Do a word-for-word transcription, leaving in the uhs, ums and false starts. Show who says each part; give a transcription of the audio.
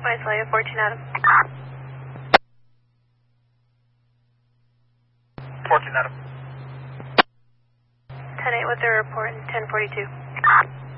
Speaker 1: Visalia, fourteen Adam.
Speaker 2: fourteen Adam.
Speaker 1: ten eight with the report, ten forty-two.